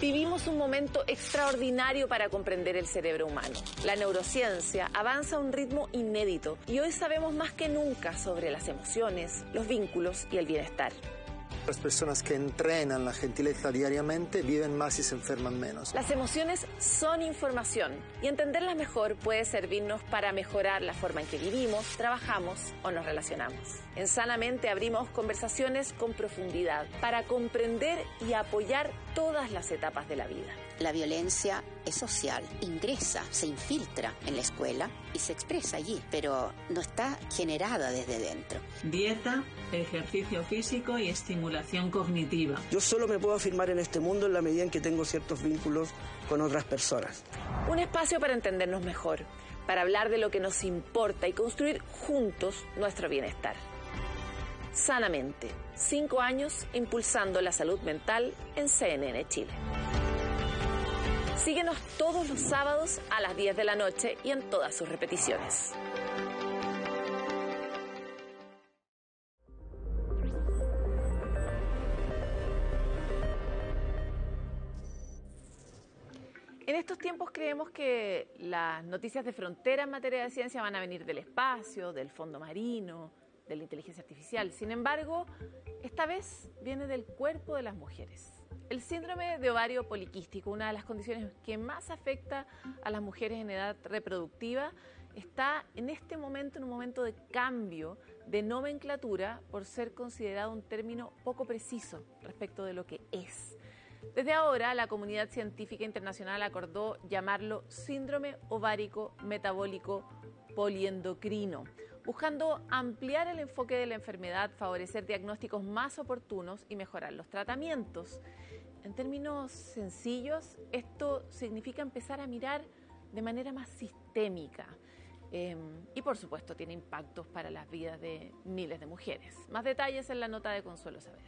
Vivimos un momento extraordinario para comprender el cerebro humano. La neurociencia avanza a un ritmo inédito y hoy sabemos más que nunca sobre las emociones, los vínculos y el bienestar. Las personas que entrenan la gentileza diariamente viven más y se enferman menos. Las emociones son información y entenderlas mejor puede servirnos para mejorar la forma en que vivimos, trabajamos o nos relacionamos. En Sanamente abrimos conversaciones con profundidad para comprender y apoyar todas las etapas de la vida. La violencia es social, ingresa, se infiltra en la escuela y se expresa allí, pero no está generada desde dentro. Dieta, ejercicio físico y estimulación cognitiva. Yo solo me puedo afirmar en este mundo en la medida en que tengo ciertos vínculos con otras personas. Un espacio para entendernos mejor, para hablar de lo que nos importa y construir juntos nuestro bienestar. Sanamente, 5 años impulsando la salud mental en CNN Chile. Síguenos todos los sábados a las 10 de la noche y en todas sus repeticiones. En estos tiempos creemos que las noticias de frontera en materia de ciencia van a venir del espacio, del fondo marino, de la inteligencia artificial. Sin embargo, esta vez viene del cuerpo de las mujeres. El síndrome de ovario poliquístico, una de las condiciones que más afecta a las mujeres en edad reproductiva, está en este momento en un momento de cambio de nomenclatura por ser considerado un término poco preciso respecto de lo que es. Desde ahora, la comunidad científica internacional acordó llamarlo síndrome ovárico metabólico poliendocrino, buscando ampliar el enfoque de la enfermedad, favorecer diagnósticos más oportunos y mejorar los tratamientos. En términos sencillos, esto significa empezar a mirar de manera más sistémica y, por supuesto, tiene impactos para las vidas de miles de mujeres. Más detalles en la nota de Consuelo Saavedra.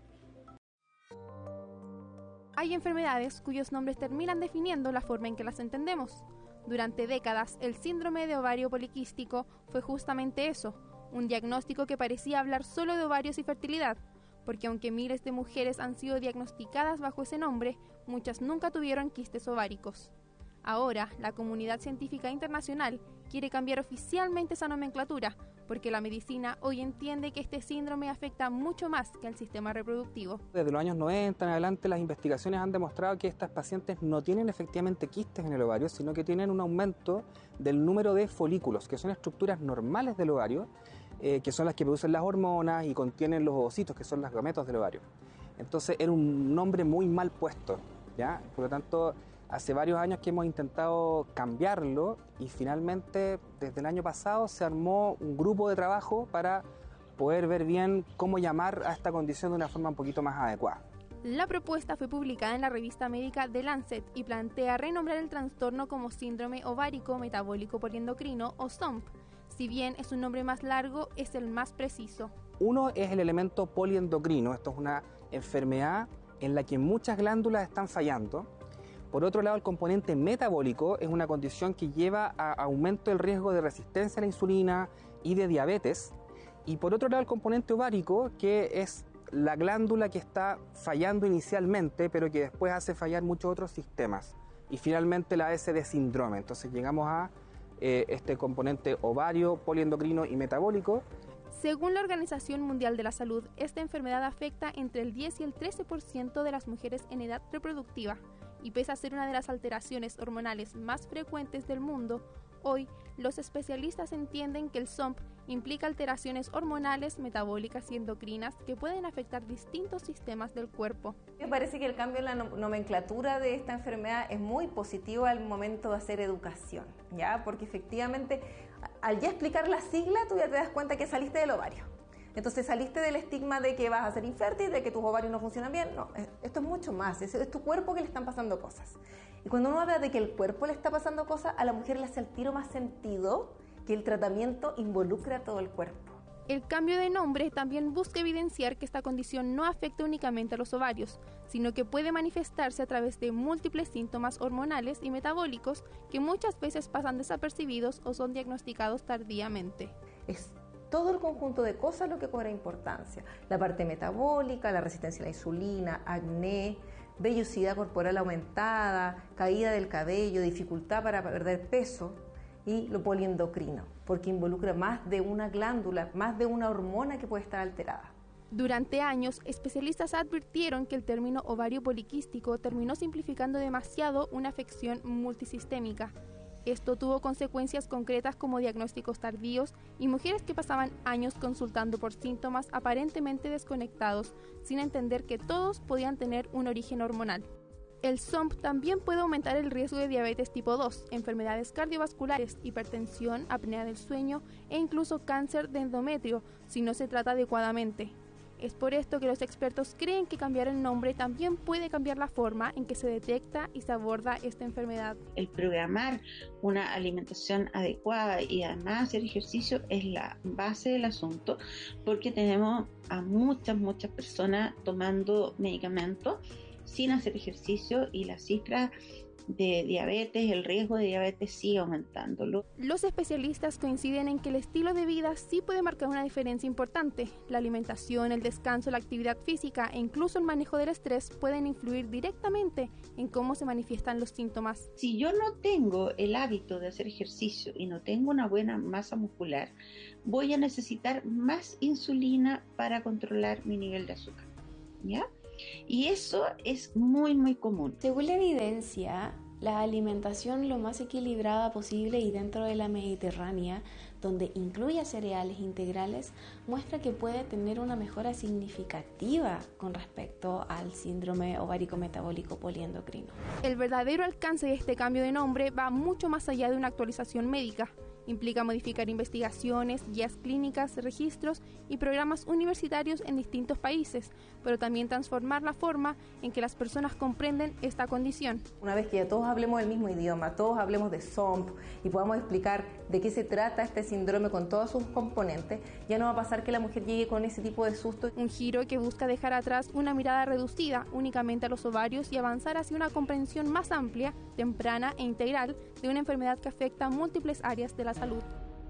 Hay enfermedades cuyos nombres terminan definiendo la forma en que las entendemos. Durante décadas, el síndrome de ovario poliquístico fue justamente eso, un diagnóstico que parecía hablar solo de ovarios y fertilidad, porque aunque miles de mujeres han sido diagnosticadas bajo ese nombre, muchas nunca tuvieron quistes ováricos. Ahora, la comunidad científica internacional quiere cambiar oficialmente esa nomenclatura, porque la medicina hoy entiende que este síndrome afecta mucho más que al sistema reproductivo. Desde los años 90 en adelante las investigaciones han demostrado que estas pacientes no tienen efectivamente quistes en el ovario, sino que tienen un aumento del número de folículos, que son estructuras normales del ovario, que son las que producen las hormonas y contienen los ovocitos, que son los gametos del ovario. Entonces era un nombre muy mal puesto, ¿ya? Por lo tanto, hace varios años que hemos intentado cambiarlo y finalmente desde el año pasado se armó un grupo de trabajo para poder ver bien cómo llamar a esta condición de una forma un poquito más adecuada. La propuesta fue publicada en la revista médica The Lancet y plantea renombrar el trastorno como síndrome ovárico metabólico poliendocrino o SOMP. Si bien es un nombre más largo, es el más preciso. Uno es el elemento poliendocrino. Esto es una enfermedad en la que muchas glándulas están fallando. Por otro lado, el componente metabólico es una condición que lleva a aumento del riesgo de resistencia a la insulina y de diabetes. Y por otro lado, el componente ovárico, que es la glándula que está fallando inicialmente, pero que después hace fallar muchos otros sistemas. Y finalmente la S de síndrome. Entonces llegamos a este componente ovario, poliendocrino y metabólico. Según la Organización Mundial de la Salud, esta enfermedad afecta entre el 10 y el 13% de las mujeres en edad reproductiva. Y pese a ser una de las alteraciones hormonales más frecuentes del mundo, hoy los especialistas entienden que el SOMP implica alteraciones hormonales, metabólicas y endocrinas que pueden afectar distintos sistemas del cuerpo. Me parece que el cambio en la nomenclatura de esta enfermedad es muy positivo al momento de hacer educación, ¿ya? Porque efectivamente, al ya explicar la sigla, tú ya te das cuenta que saliste del ovario. Entonces saliste del estigma de que vas a ser infértil, de que tus ovarios no funcionan bien. No, esto es mucho más, es tu cuerpo que le están pasando cosas. Y cuando uno habla de que el cuerpo le está pasando cosas, a la mujer le hace al tiro más sentido que el tratamiento involucra a todo el cuerpo. El cambio de nombre también busca evidenciar que esta condición no afecta únicamente a los ovarios, sino que puede manifestarse a través de múltiples síntomas hormonales y metabólicos que muchas veces pasan desapercibidos o son diagnosticados tardíamente. Es todo el conjunto de cosas lo que cobra importancia. La parte metabólica, la resistencia a la insulina, acné, vellosidad corporal aumentada, caída del cabello, dificultad para perder peso, y lo poliendocrino, porque involucra más de una glándula, más de una hormona que puede estar alterada. Durante años, especialistas advirtieron que el término ovario poliquístico terminó simplificando demasiado una afección multisistémica. Esto tuvo consecuencias concretas como diagnósticos tardíos y mujeres que pasaban años consultando por síntomas aparentemente desconectados, sin entender que todos podían tener un origen hormonal. El SOMP también puede aumentar el riesgo de diabetes tipo 2, enfermedades cardiovasculares, hipertensión, apnea del sueño e incluso cáncer de endometrio si no se trata adecuadamente. Es por esto que los expertos creen que cambiar el nombre también puede cambiar la forma en que se detecta y se aborda esta enfermedad. El programar una alimentación adecuada y además hacer ejercicio es la base del asunto, porque tenemos a muchas personas tomando medicamentos sin hacer ejercicio y las cifras de diabetes, el riesgo de diabetes sigue aumentando. Los especialistas coinciden en que el estilo de vida sí puede marcar una diferencia importante. La alimentación, el descanso, la actividad física e incluso el manejo del estrés pueden influir directamente en cómo se manifiestan los síntomas. Si yo no tengo el hábito de hacer ejercicio y no tengo una buena masa muscular, voy a necesitar más insulina para controlar mi nivel de azúcar, ¿ya? Y eso es muy común. Según la evidencia, la alimentación lo más equilibrada posible y dentro de la mediterránea, donde incluye cereales integrales, muestra que puede tener una mejora significativa con respecto al síndrome ovárico metabólico poliendocrino. El verdadero alcance de este cambio de nombre va mucho más allá de una actualización médica. Implica modificar investigaciones, guías clínicas, registros y programas universitarios en distintos países, pero también transformar la forma en que las personas comprenden esta condición. Una vez que ya todos hablemos el mismo idioma, todos hablemos de SOMP y podamos explicar de qué se trata este síndrome con todos sus componentes, ya no va a pasar que la mujer llegue con ese tipo de susto. Un giro que busca dejar atrás una mirada reducida únicamente a los ovarios y avanzar hacia una comprensión más amplia, temprana e integral de una enfermedad que afecta a múltiples áreas de la salud.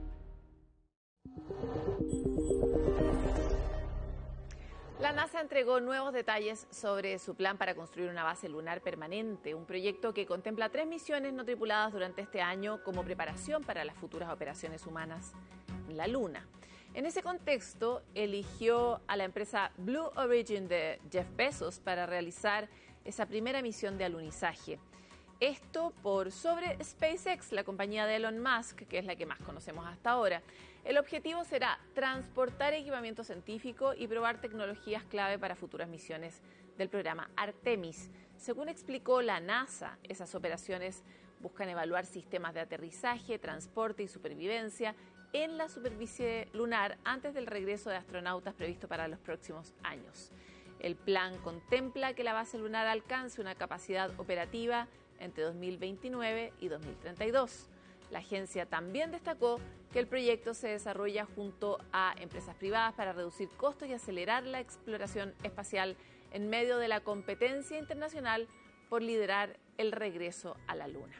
La NASA entregó nuevos detalles sobre su plan para construir una base lunar permanente, un proyecto que contempla 3 misiones no tripuladas durante este año como preparación para las futuras operaciones humanas en la Luna. En ese contexto, eligió a la empresa Blue Origin de Jeff Bezos para realizar esa primera misión de alunizaje. Esto por sobre SpaceX, la compañía de Elon Musk, que es la que más conocemos hasta ahora. El objetivo será transportar equipamiento científico y probar tecnologías clave para futuras misiones del programa Artemis. Según explicó la NASA, esas operaciones buscan evaluar sistemas de aterrizaje, transporte y supervivencia en la superficie lunar antes del regreso de astronautas previsto para los próximos años. El plan contempla que la base lunar alcance una capacidad operativa entre 2029 y 2032. La agencia también destacó que el proyecto se desarrolla junto a empresas privadas para reducir costos y acelerar la exploración espacial en medio de la competencia internacional por liderar el regreso a la Luna.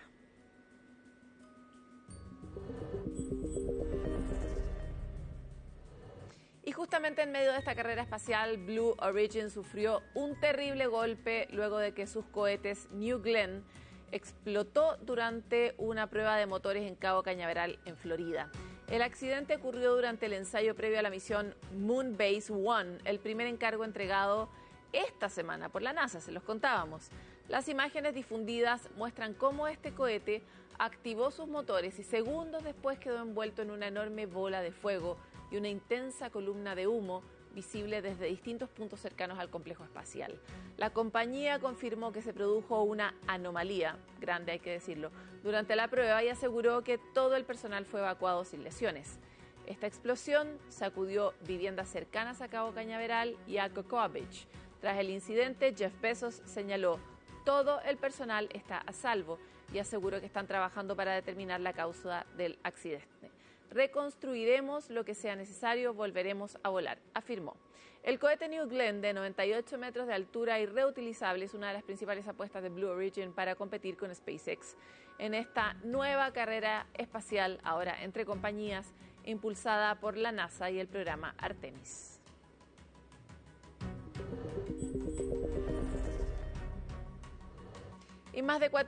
Y justamente en medio de esta carrera espacial, Blue Origin sufrió un terrible golpe luego de que sus cohetes New Glenn explotó durante una prueba de motores en Cabo Cañaveral, en Florida. El accidente ocurrió durante el ensayo previo a la misión Moonbase 1, el primer encargo entregado esta semana por la NASA, se los contábamos. Las imágenes difundidas muestran cómo este cohete activó sus motores y segundos después quedó envuelto en una enorme bola de fuego y una intensa columna de humo visible desde distintos puntos cercanos al complejo espacial. La compañía confirmó que se produjo una anomalía, grande hay que decirlo, durante la prueba y aseguró que todo el personal fue evacuado sin lesiones. Esta explosión sacudió viviendas cercanas a Cabo Cañaveral y a Cocoa Beach. Tras el incidente, Jeff Bezos señaló: todo el personal está a salvo y aseguró que están trabajando para determinar la causa del accidente. Reconstruiremos lo que sea necesario, volveremos a volar, afirmó. El cohete New Glenn, de 98 metros de altura y reutilizable, es una de las principales apuestas de Blue Origin para competir con SpaceX en esta nueva carrera espacial, ahora entre compañías, impulsada por la NASA y el programa Artemis. Y más de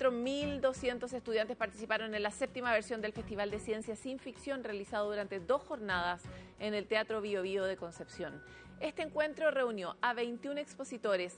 4.200 estudiantes participaron en la 7ª versión del Festival de Ciencia Sin Ficción realizado durante 2 jornadas en el Teatro Bio Bio de Concepción. Este encuentro reunió a 21 expositores,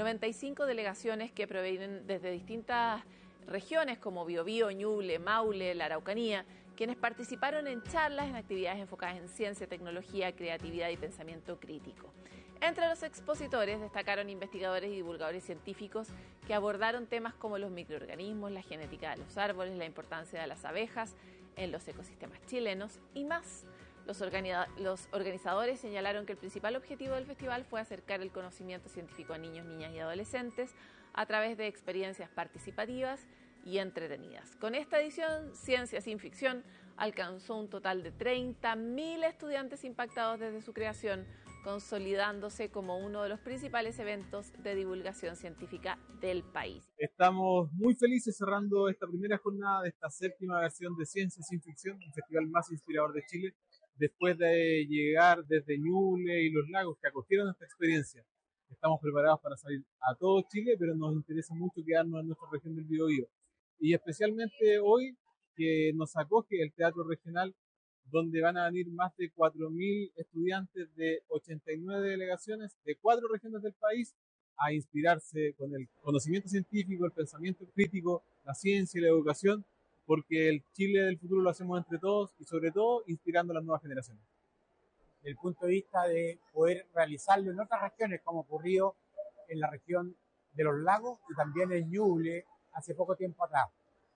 95 delegaciones que provienen desde distintas regiones como Biobío, Ñuble, Maule, la Araucanía, quienes participaron en charlas, en actividades enfocadas en ciencia, tecnología, creatividad y pensamiento crítico. Entre los expositores destacaron investigadores y divulgadores científicos que abordaron temas como los microorganismos, la genética de los árboles, la importancia de las abejas en los ecosistemas chilenos y más. Los organizadores señalaron que el principal objetivo del festival fue acercar el conocimiento científico a niños, niñas y adolescentes a través de experiencias participativas y entretenidas. Con esta edición, Ciencia Sin Ficción alcanzó un total de 30.000 estudiantes impactados desde su creación, consolidándose como uno de los principales eventos de divulgación científica del país. Estamos muy felices cerrando esta primera jornada de esta 7ª versión de Ciencia Sin Ficción, el festival más inspirador de Chile, después de llegar desde Ñuble y Los Lagos, que acogieron esta experiencia. Estamos preparados para salir a todo Chile, pero nos interesa mucho quedarnos en nuestra región del Biobío. Y especialmente hoy, que nos acoge el Teatro Regional, donde van a venir más de 4.000 estudiantes de 89 delegaciones de 4 regiones del país a inspirarse con el conocimiento científico, el pensamiento crítico, la ciencia y la educación, porque el Chile del futuro lo hacemos entre todos y sobre todo inspirando a las nuevas generaciones. Desde el punto de vista de poder realizarlo en otras regiones, como ocurrió en la región de Los Lagos y también en Ñuble hace poco tiempo atrás,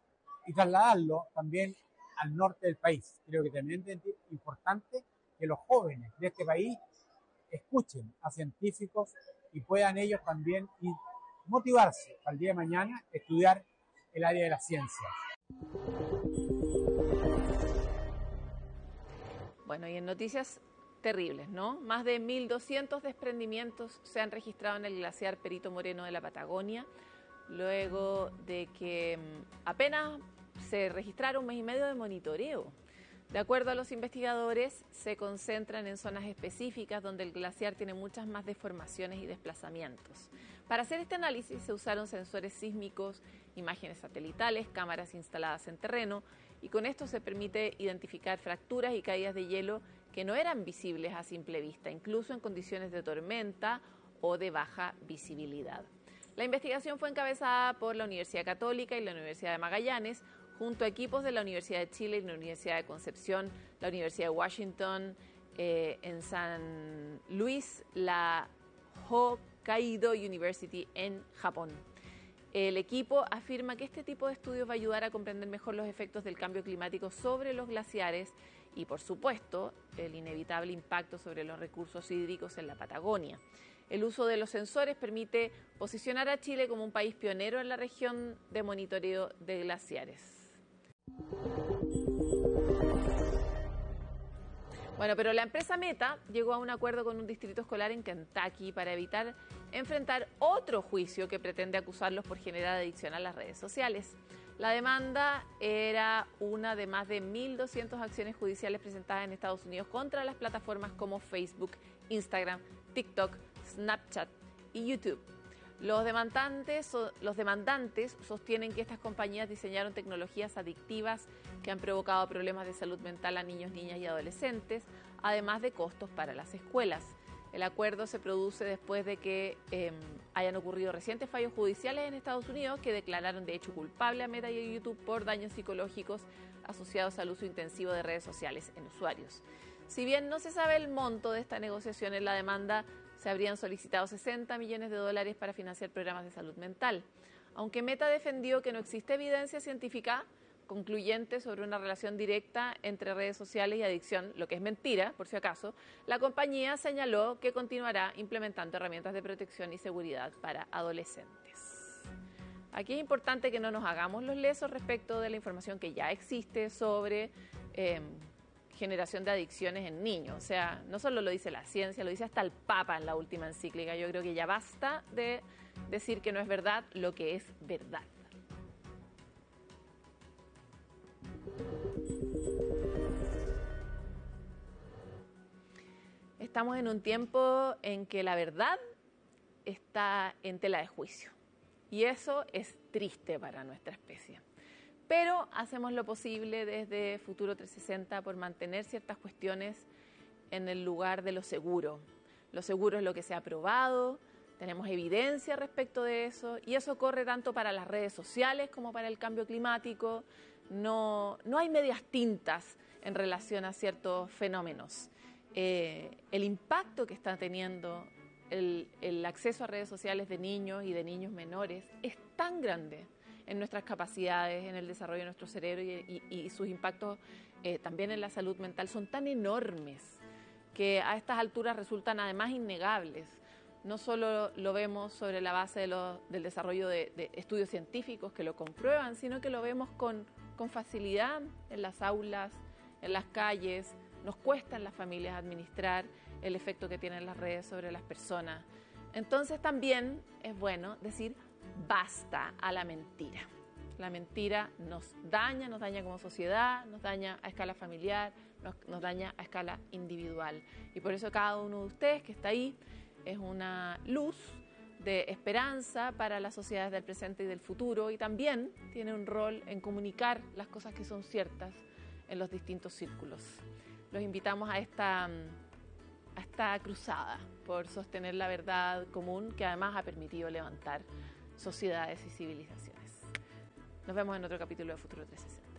y trasladarlo también al norte del país. Creo que también es importante que los jóvenes de este país escuchen a científicos y puedan ellos también motivarse al día de mañana a estudiar el área de la ciencia. Bueno, y en noticias terribles, ¿no? Más de 1.200 desprendimientos se han registrado en el glaciar Perito Moreno de la Patagonia, luego de que apenas se registraron 1 mes y medio de monitoreo. De acuerdo a los investigadores, se concentran en zonas específicas donde el glaciar tiene muchas más deformaciones y desplazamientos. Para hacer este análisis se usaron sensores sísmicos, imágenes satelitales, cámaras instaladas en terreno, y con esto se permite identificar fracturas y caídas de hielo que no eran visibles a simple vista, incluso en condiciones de tormenta o de baja visibilidad. La investigación fue encabezada por la Universidad Católica y la Universidad de Magallanes, junto a equipos de la Universidad de Chile y la Universidad de Concepción, la Universidad de Washington, en San Luis, la Hokkaido University en Japón. El equipo afirma que este tipo de estudios va a ayudar a comprender mejor los efectos del cambio climático sobre los glaciares y, por supuesto, el inevitable impacto sobre los recursos hídricos en la Patagonia. El uso de los sensores permite posicionar a Chile como un país pionero en la región de monitoreo de glaciares. Bueno, pero la empresa Meta llegó a un acuerdo con un distrito escolar en Kentucky para evitar enfrentar otro juicio que pretende acusarlos por generar adicción a las redes sociales. La demanda era una de más de 1.200 acciones judiciales presentadas en Estados Unidos contra las plataformas como Facebook, Instagram, TikTok, Snapchat y YouTube. Los demandantes sostienen que estas compañías diseñaron tecnologías adictivas que han provocado problemas de salud mental a niños, niñas y adolescentes, además de costos para las escuelas. El acuerdo se produce después de que hayan ocurrido recientes fallos judiciales en Estados Unidos que declararon de hecho culpable a Meta y a YouTube por daños psicológicos asociados al uso intensivo de redes sociales en usuarios. Si bien no se sabe el monto de esta negociación en la demanda, se habrían solicitado $60 millones para financiar programas de salud mental. Aunque Meta defendió que no existe evidencia científica concluyente sobre una relación directa entre redes sociales y adicción, lo que es mentira, por si acaso, la compañía señaló que continuará implementando herramientas de protección y seguridad para adolescentes. Aquí es importante que no nos hagamos los lesos respecto de la información que ya existe sobre generación de adicciones en niños. O sea, no solo lo dice la ciencia, lo dice hasta el Papa en la última encíclica. Yo creo que ya basta de decir que no es verdad lo que es verdad. Estamos en un tiempo en que la verdad está en tela de juicio. Y eso es triste para nuestra especie. Pero hacemos lo posible desde Futuro 360 por mantener ciertas cuestiones en el lugar de lo seguro. Lo seguro es lo que se ha probado, tenemos evidencia respecto de eso, y eso corre tanto para las redes sociales como para el cambio climático. No hay medias tintas en relación a ciertos fenómenos. El impacto que está teniendo el acceso a redes sociales de niños y de niños menores es tan grande en nuestras capacidades, en el desarrollo de nuestro cerebro y sus impactos también en la salud mental son tan enormes que a estas alturas resultan además innegables. No solo lo vemos sobre la base del desarrollo de estudios científicos que lo comprueban, sino que lo vemos con facilidad en las aulas, en las calles. Nos cuesta en las familias administrar el efecto que tienen las redes sobre las personas. Entonces también es bueno decir basta a la mentira. La mentira nos daña como sociedad, nos daña a escala familiar, nos daña a escala individual. Y por eso cada uno de ustedes que está ahí es una luz de esperanza para las sociedades del presente y del futuro, y también tiene un rol en comunicar las cosas que son ciertas en los distintos círculos. Los invitamos a esta cruzada por sostener la verdad común que además ha permitido levantar sociedades y civilizaciones. Nos vemos en otro capítulo de Futuro 360.